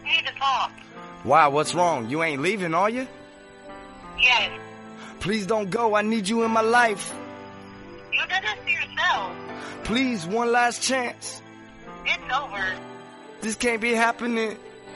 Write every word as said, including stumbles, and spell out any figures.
We need to talk. Why? What's wrong? You ain't leaving, are you? Yes. Please don't go. I need you in my life. You did this to yourself. Please, one last chance. It's over. This can't be happening.